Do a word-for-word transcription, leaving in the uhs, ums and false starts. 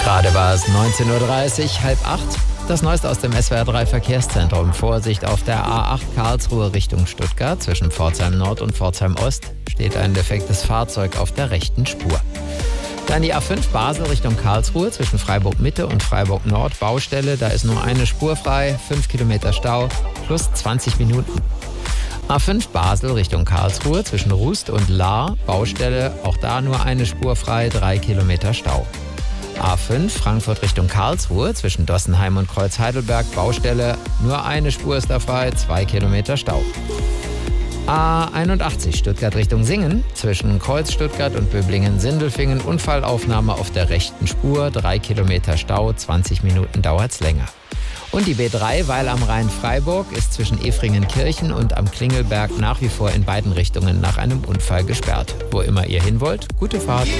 Gerade war es neunzehn Uhr dreißig, halb acht. Das Neueste aus dem S W R drei Verkehrszentrum. Vorsicht auf der A acht Karlsruhe Richtung Stuttgart. Zwischen Pforzheim Nord und Pforzheim Ost steht ein defektes Fahrzeug auf der rechten Spur. Dann die A fünf Basel Richtung Karlsruhe zwischen Freiburg Mitte und Freiburg Nord. Baustelle, da ist nur eine Spur frei, fünf Kilometer Stau, plus zwanzig Minuten. A fünf Basel Richtung Karlsruhe zwischen Rust und Lahr. Baustelle, auch da nur eine Spur frei, drei Kilometer Stau. A fünf Frankfurt Richtung Karlsruhe zwischen Dossenheim und Kreuz-Heidelberg. Baustelle, nur eine Spur ist da frei, zwei Kilometer Stau. A einundachtzig Stuttgart Richtung Singen zwischen Kreuz Stuttgart und Böblingen-Sindelfingen. Unfallaufnahme auf der rechten Spur, drei Kilometer Stau, zwanzig Minuten dauert's länger. Und die B drei Weil am Rhein Freiburg ist zwischen Efringen-Kirchen und am Klingelberg nach wie vor in beiden Richtungen nach einem Unfall gesperrt. Wo immer ihr hin wollt, gute Fahrt.